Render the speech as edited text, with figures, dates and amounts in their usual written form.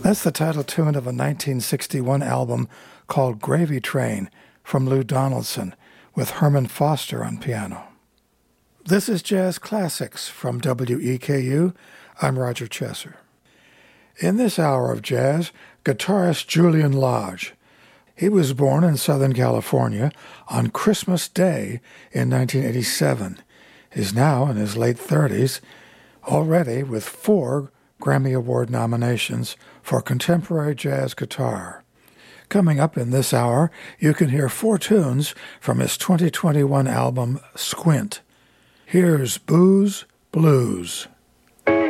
That's the title tune of a 1961 album called Gravy Train from Lou Donaldson, with Herman Foster on piano. This is Jazz Classics from WEKU. I'm Roger Chesser. In this hour of jazz, guitarist Julian Lage. He was born in Southern California on Christmas Day in 1987. He's now in his late 30s, already with 4 Grammy Award nominations for contemporary jazz guitar. Coming up in this hour, you can hear 4 tunes from his 2021 album, Squint. Here's Booze Blues.